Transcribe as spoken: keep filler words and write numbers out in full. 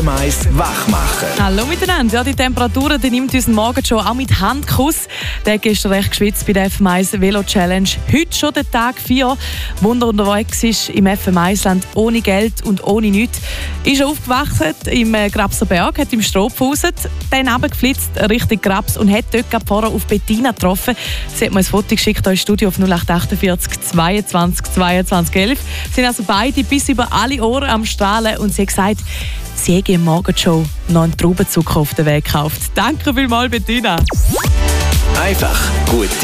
Mais wachmachen. Hallo miteinander. Ja, die Temperatur die nimmt uns morgen schon auch mit Handkuss. Der hat gestern recht geschwitzt bei der F M eins Velo Challenge. Heute schon der Tag vier. Wunder unterwegs ist im F M eins-Land ohne Geld und ohne nichts. Ist er aufgewacht im Grabser Berg, hat im Stroh gepfuset, dann runtergeflitzt Richtung Grabs und hat dort gerade vorher auf Bettina getroffen. Sie hat mir ein Foto geschickt hier ins Studio auf null acht achtundvierzig zweiundzwanzig zweiundzwanzig elf. Sie sind also beide bis über alle Ohren am Strahlen und sie hat gesagt, sie haben im Morgenshow noch einen Traubenzucker auf den Weg gekauft. Danke vielmals, Bettina. Einfach gut.